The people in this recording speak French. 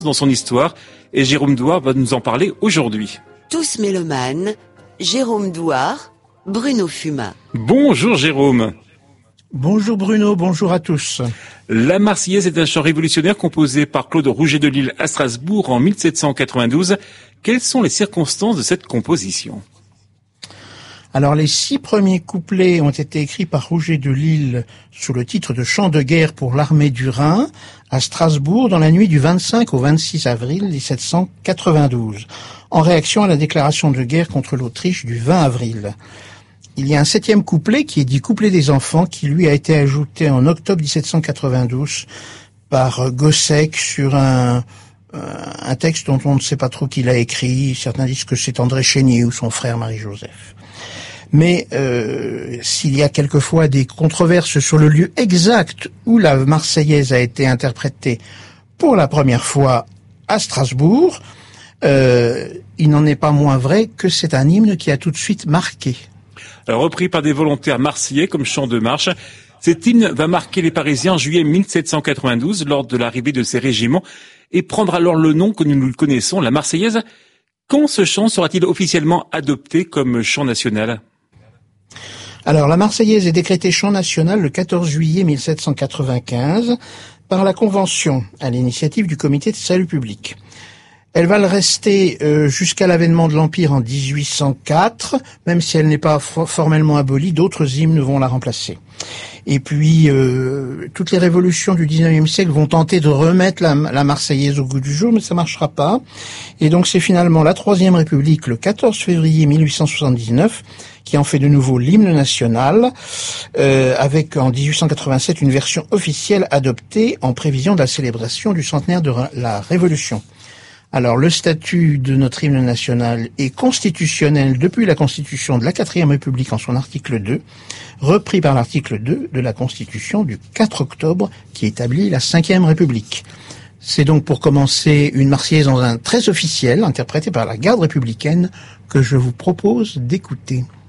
dans son histoire et Jérôme Douard va nous en parler aujourd'hui. Tous mélomanes, Jérôme Douard, Bruno Fumat. Bonjour Jérôme. Bonjour Bruno, bonjour à tous. La Marseillaise est un chant révolutionnaire composé par Claude Rouget de Lisle à Strasbourg en 1792. Quelles sont les circonstances de cette composition ? Alors les 6 premiers couplets ont été écrits par Rouget de Lisle sous le titre de Chant de guerre pour l'armée du Rhin à Strasbourg dans la nuit du 25 au 26 avril 1792, en réaction à la déclaration de guerre contre l'Autriche du 20 avril. Il y a un 7e couplet qui est dit couplet des enfants qui lui a été ajouté en octobre 1792 par Gossec sur un texte dont on ne sait pas trop qui l'a écrit. Certains disent que c'est André Chénier ou son frère Marie-Joseph. Mais s'il y a quelquefois des controverses sur le lieu exact où la Marseillaise a été interprétée pour la première fois à Strasbourg, il n'en est pas moins vrai que c'est un hymne qui a tout de suite marqué. Alors, repris par des volontaires marseillais comme chant de marche, cet hymne va marquer les Parisiens en juillet 1792 lors de l'arrivée de ces régiments et prendra alors le nom que nous le connaissons, la Marseillaise. Quand ce chant sera-t-il officiellement adopté comme chant national ? Alors, la Marseillaise est décrétée chant national le 14 juillet 1795 par la Convention, à l'initiative du Comité de salut public. Elle va le rester jusqu'à l'avènement de l'Empire en 1804, même si elle n'est pas formellement abolie, d'autres hymnes vont la remplacer. Et puis, toutes les révolutions du 19e siècle vont tenter de remettre la Marseillaise au goût du jour, mais ça marchera pas. Et donc, c'est finalement la Troisième République, le 14 février 1879, qui en fait de nouveau l'hymne national, avec en 1887 une version officielle adoptée en prévision de la célébration du centenaire de la Révolution. Alors, le statut de notre hymne national est constitutionnel depuis la Constitution de la 4e République en son article 2, repris par l'article 2 de la Constitution du 4 octobre qui établit la 5e République. C'est donc pour commencer une Marseillaise dans un très officiel, interprétée par la garde républicaine, que je vous propose d'écouter.